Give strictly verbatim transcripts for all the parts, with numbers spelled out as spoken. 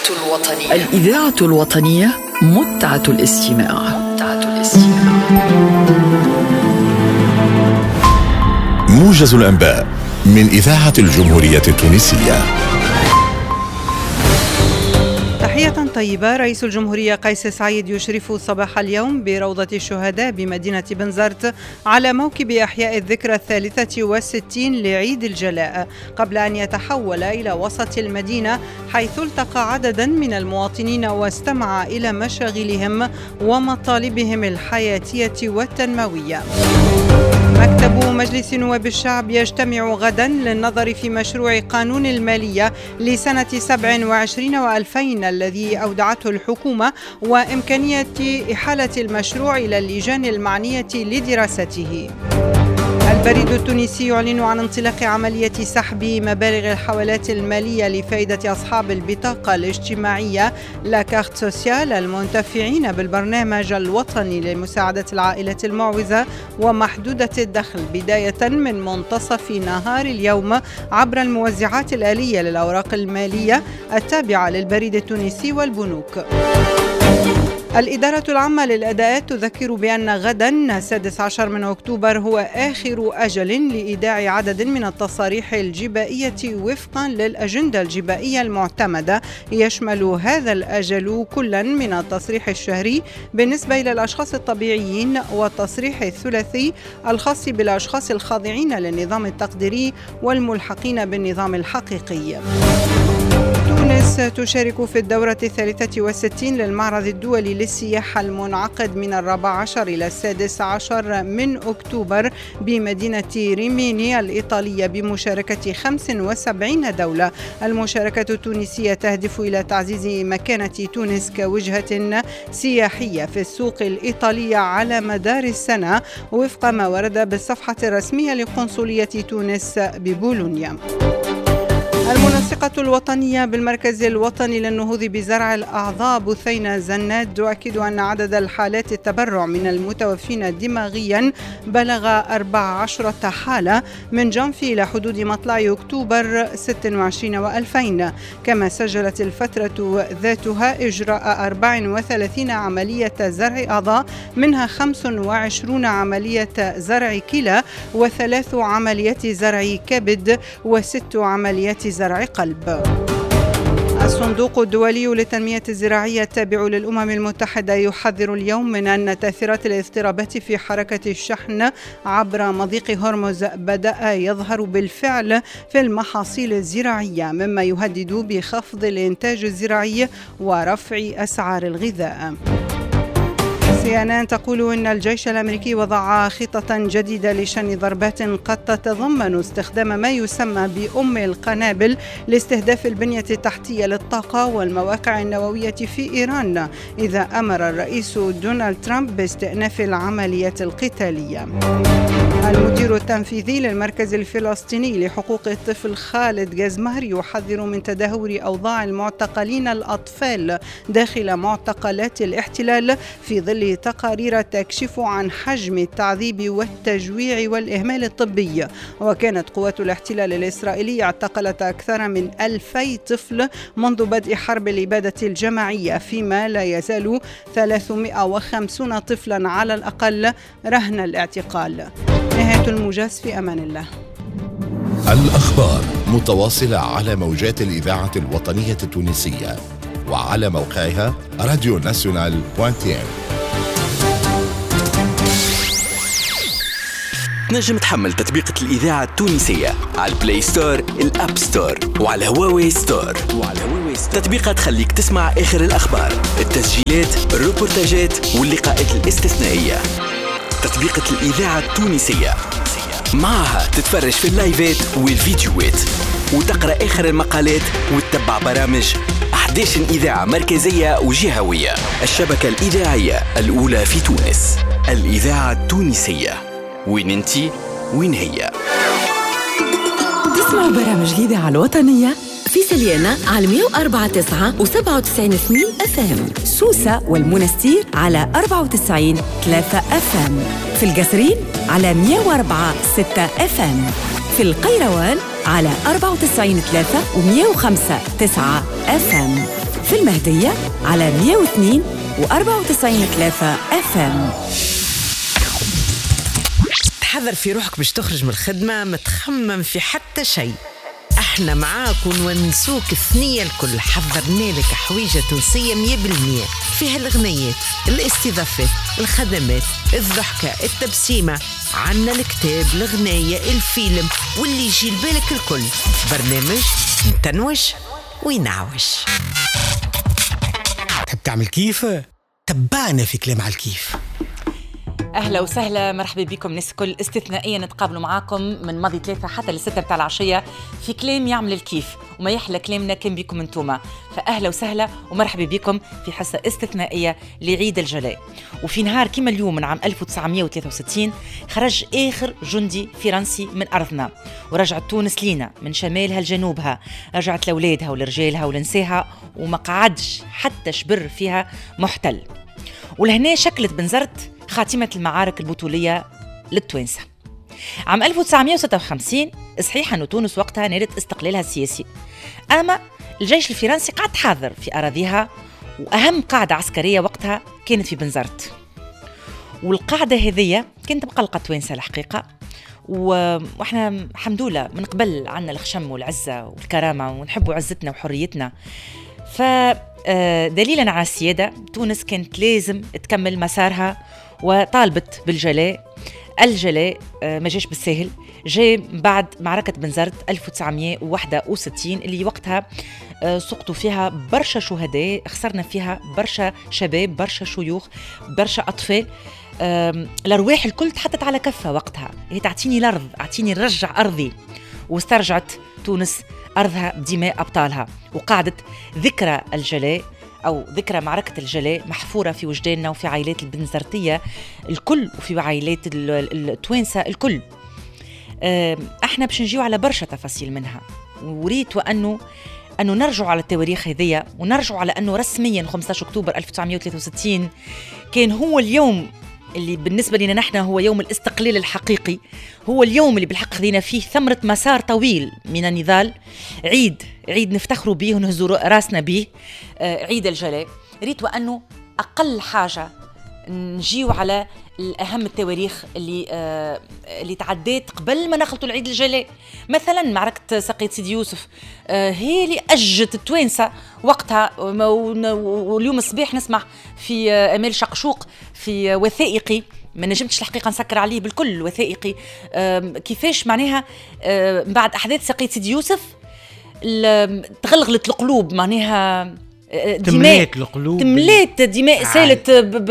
الوطنية. الإذاعة الوطنية متعة الاستماع. متعة الاستماع. موجز الأنباء من إذاعة الجمهورية التونسية. تحية طيبة. رئيس الجمهورية قيس سعيد يشرف صباح اليوم بروضة الشهداء بمدينة بنزرت على موكب إحياء الذكرى الثالثة والستين لعيد الجلاء، قبل أن يتحول إلى وسط المدينة حيث التقى عددا من المواطنين واستمع إلى مشاغلهم ومطالبهم الحياتية والتنموية. مكتب مجلس نواب الشعب يجتمع غدا للنظر في مشروع قانون المالية لسنة سبع وعشرين وألفين الذي أودعته الحكومة، وإمكانية إحالة المشروع إلى اللجان المعنية لدراسته. البريد التونسي يعلن عن انطلاق عملية سحب مبالغ الحوالات المالية لفائدة أصحاب البطاقة الاجتماعية لا كارت سوسيال المنتفعين بالبرنامج الوطني لمساعدة العائلة المعوزة ومحدودة الدخل بداية من منتصف نهار اليوم عبر الموزعات الآلية للأوراق المالية التابعة للبريد التونسي والبنوك. الإدارة العامة للأداءات تذكر بأن غدا السادس عشر من أكتوبر هو آخر أجل لإيداع عدد من التصاريح الجبائية وفقا للأجندة الجبائية المعتمدة. يشمل هذا الأجل كلا من التصريح الشهري بالنسبة إلى الأشخاص الطبيعيين والتصريح الثلاثي الخاص بالأشخاص الخاضعين للنظام التقديري والملحقين بالنظام الحقيقي. تونس تشارك في الدورة الثالثة والستين للمعرض الدولي للسياحة المنعقد من الرابع عشر إلى السادس عشر من أكتوبر بمدينة ريميني الإيطالية بمشاركة خمس وسبعين دولة. المشاركة التونسية تهدف إلى تعزيز مكانة تونس كوجهة سياحية في السوق الإيطالية على مدار السنة وفق ما ورد بالصفحة الرسمية لقنصلية تونس ببولونيا. المنسقة الوطنية بالمركز الوطني للنهوض بزرع الأعضاء بثينة زناد تؤكد أن عدد الحالات التبرع من المتوفين دماغيا بلغ أربع عشرة حالة من جانفي إلى حدود مطلع أكتوبر ستة وعشرين وألفين. كما سجلت الفترة ذاتها إجراء أربع وثلاثين عملية زرع أعضاء، منها خمس وعشرين عملية زرع كلى وثلاث عمليات زرع كبد وست عمليات زرع قلب. الصندوق الدولي للتنمية الزراعية التابع للأمم المتحدة يحذر اليوم من أن تأثيرات الاضطرابات في حركة الشحن عبر مضيق هرمز بدأ يظهر بالفعل في المحاصيل الزراعية، مما يهدد بخفض الإنتاج الزراعي ورفع أسعار الغذاء. سي إن إن تقول إن الجيش الأمريكي وضع خطة جديدة لشن ضربات قد تتضمن استخدام ما يسمى بأم القنابل لاستهداف البنية التحتية للطاقة والمواقع النووية في إيران إذا أمر الرئيس دونالد ترامب باستئناف العمليات القتالية. المدير التنفيذي للمركز الفلسطيني لحقوق الطفل خالد جزمهر يحذر من تدهور أوضاع المعتقلين الأطفال داخل معتقلات الاحتلال في ظل تقارير تكشف عن حجم التعذيب والتجويع والإهمال الطبي. وكانت قوات الاحتلال الإسرائيلي اعتقلت أكثر من ألفي طفل منذ بدء حرب الإبادة الجماعية، فيما لا يزال ثلاثمائة وخمسين طفلا على الأقل رهن الاعتقال. نهاية الموجز، في أمان الله. الأخبار متواصلة على موجات الإذاعة الوطنية التونسية وعلى موقعها راديو ناسيونال بوانتين. تنجم تحمل تطبيقة الإذاعة التونسية على البلاي ستور، الأب ستور، وعلى هواوي ستور. وعلى هواوي ستور تطبيقات تخليك تسمع آخر الأخبار، التسجيلات، الروبورتاجات واللقاءات الاستثنائية. تطبيقة الإذاعة التونسية معها تتفرج في اللايفات والفيديوهات وتقرأ آخر المقالات وتتبع برامج أحداث إذاعة مركزية وجهوية. الشبكة الإذاعية الأولى في تونس، الإذاعة التونسية. وين انتي وين هي؟ تسمعوا برامج الإذاعة الوطنية في سليانة على مئة وأربعة تسعة وسبعة وتسعين اثنين اف ام، سوسة والمنستير على أربعة وتسعين ثلاثة اف ام، في القصرين على مئة وأربعة ستة اف ام، في القيروان على أربعة وتسعين ثلاثة ومئة وخمسة تسعة اف ام. في المهدية على مية واثنين وأربعة وتسعين ثلاثة اف ام. تحضر في روحك باش تخرج من الخدمة ما تخمم في حتى شيء، احنا معاك ونونسوك الثنية الكل. حضرنا لك حويجة تونسية مية بالمية فيها الغنيات، الاستضافات، الخدمات، الضحكة، التبسيمة، عنا الكتاب، الغناية، الفيلم واللي يجي لبالك الكل. برنامج نتنوش وينعوش. تحب تعمل كيف؟ تبعنا في كلام على الكيف. أهلا وسهلا، مرحبا بكم ناس كل. استثنائيا نتقابلوا معاكم من ماضي ثلاثة حتى لستة بتاع العشية في كلام يعمل الكيف، وما يحلى كلامنا كان بكم انتوما. فأهلا وسهلا ومرحبا بكم في حصة استثنائية لعيد الجلاء. وفي نهار كما اليوم من عام ألف وتسعمية وثلاثة وستين خرج آخر جندي فرنسي من أرضنا، ورجعت تونس لينا من شمالها لجنوبها، رجعت لأولادها ولرجالها ولنساها، وما قعدش حتى شبر فيها محتل. ولهنا شكلت بنزرت خاتمة المعارك البطولية للتوانسة. عام ألف وتسعمية وستة وخمسين صحيح أن تونس وقتها نالت استقلالها السياسي، أما الجيش الفرنسي قاعد حاضر في أراضيها، وأهم قاعدة عسكرية وقتها كانت في بنزرت. والقاعدة هذية كانت بقلقة توانسة الحقيقة، وإحنا الحمد لله من قبل عنا الخشم والعزة والكرامة ونحبوا عزتنا وحريتنا. فدليلا على السيادة تونس كانت لازم تكمل مسارها وطالبت بالجلاء. الجلاء ما جاش بالساهل، جاء بعد معركة بنزرت ألف وتسعمية وواحد وستين اللي وقتها سقطوا فيها برشا شهداء، خسرنا فيها برشا شباب، برشا شيوخ، برشا أطفال. الأرواح الكل تحطت على كفة وقتها، هي تعطيني الأرض، أعطيني رجع أرضي. واسترجعت تونس أرضها بدماء أبطالها، وقعدت ذكرى الجلاء أو ذكرى معركة الجلاء محفورة في وجداننا وفي عائلات البنزرتية الكل وفي عائلات التوانسة الكل. احنا باش نجيو على برشا تفاصيل منها، وريت وأنه أنه نرجع على التواريخ هذية، ونرجع على أنه رسميا خمسة عشر أكتوبر ألف وتسعمية وثلاثة وستين كان هو اليوم اللي بالنسبة لنا نحن هو يوم الاستقلال الحقيقي، هو اليوم اللي بالحق خذينا فيه ثمرة مسار طويل من النضال. عيد عيد نفتخروا به ونهزوا راسنا به، آه عيد الجلاء. ريت وأنه أقل حاجة نجيو على الأهم التواريخ اللي آه اللي تعديت قبل ما نخلطوا العيد الجلاء. مثلا معركة سقيت سيدي يوسف آه هي اللي أجت التوانسة وقتها، واليوم الصباح نسمع في آه أمال شقشوق في آه وثائقي ما نجمتش الحقيقة نسكر عليه بالكل، وثائقي آه كيفاش معناها آه بعد أحداث سقيت سيدي يوسف تغلغلت القلوب، معناها تملات القلوب، تملات دماء سالت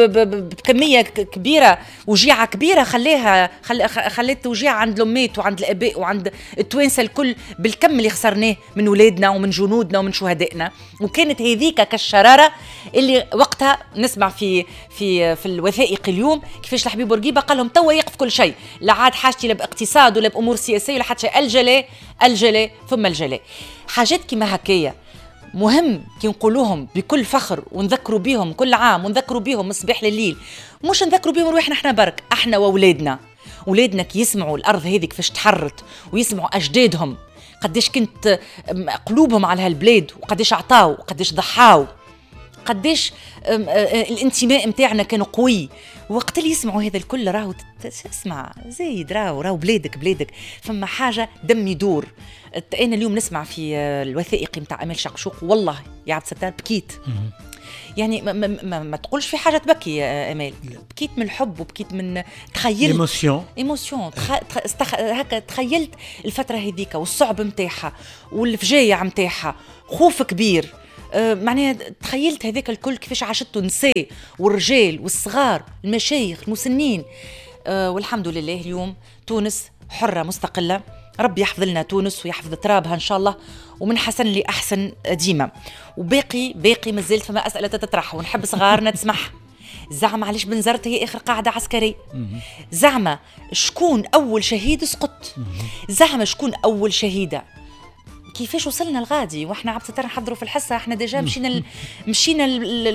بكمية كبيرة، وجيعة كبيرة خليها خلت وجيعة عند الأمات وعند الآباء وعند التوانسة الكل بالكم اللي خسرناه من ولادنا ومن جنودنا ومن شهدائنا. وكانت هذيك كالشرارة اللي وقتها نسمع في في في الوثائق اليوم كيفاش الحبيب بورقيبة قال لهم توا يقف كل شيء، لا عاد حاجتي لا باقتصاد ولا بأمور سياسية ولا حتى شيء، الجلاء الجلاء ثم الجلاء. حاجات كما هكايا مهم كي نقولوهم بكل فخر ونذكروا بيهم كل عام، ونذكروا بيهم الصباح لليل، مش نذكروا بيهم روحنا احنا برك، احنا واولادنا. اولادنا كي يسمعوا الارض هذيك كيفاش تحرت، ويسمعوا اجدادهم قداش كنت قلوبهم على هالبلاد، وقداش عطاو وقداش ضحاو، قداش الانتماء متاعنا كان قوي. وقت اللي يسمعوا هذا الكل راهو تسمع زايد، راهو راهو بلادك بلادك، فما حاجة دم يدور. أنا اليوم نسمع في الوثائقي متاع أمال شقشوق، والله يا عبد الستار بكيت. يعني ما, ما, ما, ما تقولش في حاجة تبكي يا أمال، بكيت من الحب وبكيت من تخيلت ايموسيون ايموسيون تخ... تخ... هكا تخيلت الفترة هذيك والصعب متاعها والفجايع متاعها، خوف كبير. أه معناها تخيلت هذاك الكل كيفاش عاشته النساء والرجال والصغار المشايخ المسنين. أه والحمد لله اليوم تونس حرة مستقلة، ربي يحفظ لنا تونس ويحفظ ترابها إن شاء الله، ومن حسن لأحسن ديما. وباقي باقي مازالت فما أسئلة تطرح ونحب صغارنا تسمح. زعما علاش بنزرت هي آخر قاعدة عسكرية؟ زعما شكون أول شهيد سقط؟ زعما شكون أول شهيدة؟ كيفاش وصلنا الغادي واحنا عبد الستار نحضروا في الحصة، احنا ديجا مشينا ال... مشينا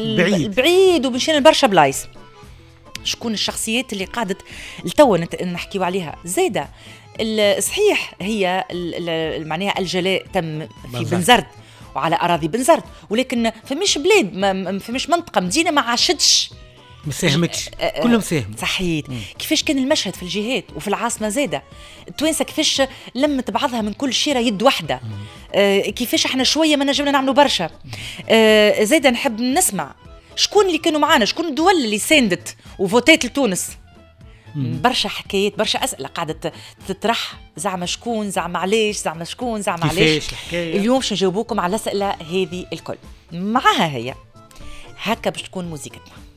البعيد ومشينا لبرشا بلايص. شكون الشخصيات اللي قاعدة التو نحكيو عليها زايدة؟ صحيح هي معناها الجلاء تم في بنزرت، وعلى أراضي بنزرت، ولكن فمش بلاد ما فمش منطقة مدينة ما عاشتش ما ساهمتش، كلهم ساهموا. صحيح. كيفاش كان المشهد في الجهات وفي العاصمة زادة، التوانسة كيفاش لمت بعضها من كل شيرة يد واحدة، آه كيفاش احنا شوية ما نجمنا نعملوا برشا. آه زادة نحب نسمع شكون اللي كانوا معانا، شكون الدول اللي ساندت وفوتات لتونس. برشا حكايات، برشا أسئلة قاعدة تطرح، زعما شكون، زعما علاش، زعما شكون، زعما علاش. اليوم باش نجاوبوكم على الأسئلة هذه الكل. معها هي هكا باش تكون موسيقتنا.